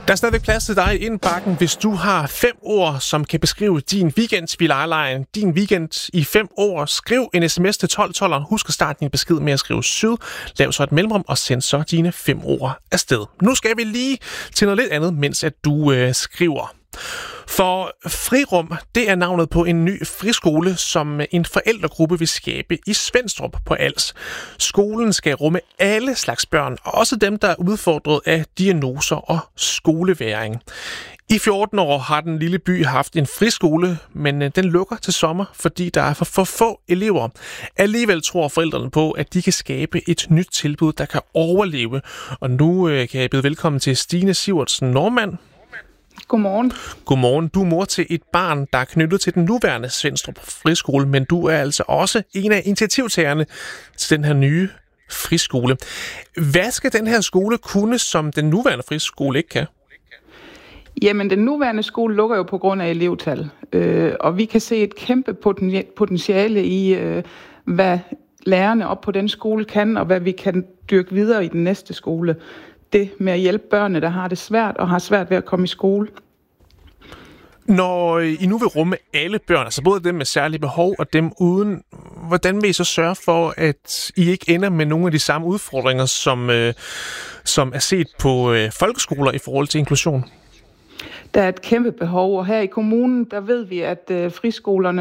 Der er stadigvæk plads til dig i indbakken, hvis du har 5 ord, som kan beskrive din weekend, Vildelejen. Din weekend i 5 ord. Skriv en sms til 1212'eren. Husk at starte din besked med at skrive syd. Lav så et mellemrum og send så dine 5 ord afsted. Nu skal vi lige til noget lidt andet, mens at du skriver. For Frirum, det er navnet på en ny friskole, som en forældregruppe vil skabe i Svenstrup på Als. Skolen skal rumme alle slags børn, også dem, der er udfordret af diagnoser og skoleværing. I 14 år har den lille by haft en friskole, men den lukker til sommer, fordi der er for få elever. Alligevel tror forældrene på, at de kan skabe et nyt tilbud, der kan overleve. Og nu kan jeg byde velkommen til Stine Sivertsen Normand. Godmorgen. Godmorgen. Du er mor til et barn, der er knyttet til den nuværende Svenstrup Friskole, men du er altså også en af initiativtagerne til den her nye friskole. Hvad skal den her skole kunne, som den nuværende friskole ikke kan? Jamen, den nuværende skole lukker jo på grund af elevtal, og vi kan se et kæmpe potentiale i, hvad lærerne op på den skole kan, og hvad vi kan dyrke videre i den næste skole. Det med at hjælpe børnene, der har det svært og har svært ved at komme i skole. Når I nu vil rumme alle børn, altså både dem med særlige behov og dem uden, hvordan vil I så sørge for, at I ikke ender med nogle af de samme udfordringer, som er set på folkeskoler i forhold til inklusion? Der er et kæmpe behov, og her i kommunen, der ved vi, at friskolerne